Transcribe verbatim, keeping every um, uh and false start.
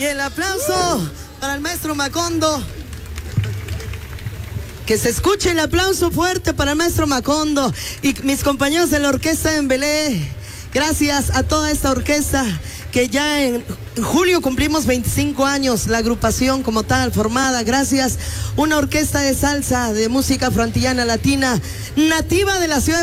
Y el aplauso para el maestro Macondo. Que se escuche el aplauso fuerte para el maestro Macondo y mis compañeros de la orquesta en Belé. Gracias a toda esta orquesta que ya en julio cumplimos veinticinco años, la agrupación como tal formada. Gracias, una orquesta de salsa, de música frontillana latina, nativa de la ciudad de